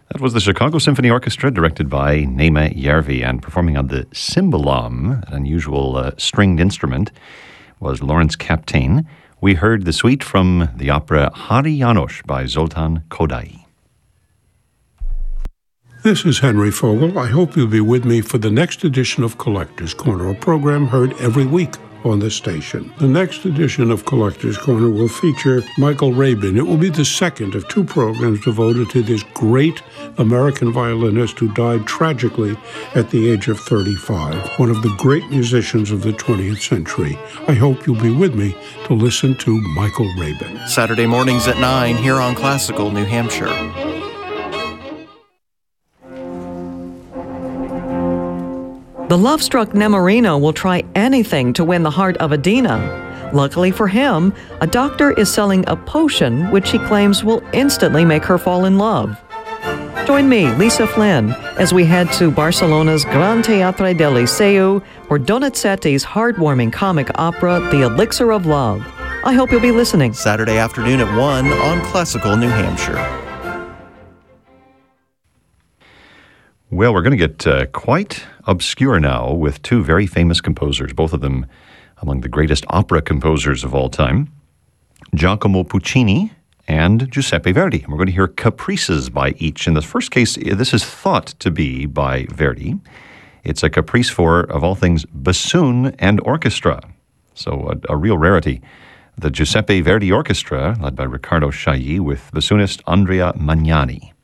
That was the Chicago Symphony Orchestra, directed by Nema Järvi, and performing on the cymbalom, an unusual stringed instrument, was Lawrence Kapteyn. We heard the suite from the opera Hari János by Zoltán Kodály. This is Henry Fogel. I hope you'll be with me for the next edition of Collector's Corner, a program heard every week on the station. The next edition of Collector's Corner will feature Michael Rabin. It will be the second of two programs devoted to this great American violinist who died tragically at the age of 35, one of the great musicians of the 20th century. I hope you'll be with me to listen to Michael Rabin. Saturday mornings at 9 here on Classical New Hampshire. The love-struck Nemorino will try anything to win the heart of Adina. Luckily for him, a doctor is selling a potion which he claims will instantly make her fall in love. Join me, Lisa Flynn, as we head to Barcelona's Gran Teatre del Liceu for Donizetti's heartwarming comic opera, The Elixir of Love. I hope you'll be listening. Saturday afternoon at 1 on Classical New Hampshire. Well, we're going to get quite obscure now with two very famous composers, both of them among the greatest opera composers of all time, Giacomo Puccini and Giuseppe Verdi. And we're going to hear caprices by each. In the first case, this is thought to be by Verdi. It's a caprice for, of all things, bassoon and orchestra. So a real rarity. The Giuseppe Verdi Orchestra, led by Riccardo Chailly, with bassoonist Andrea Magnani.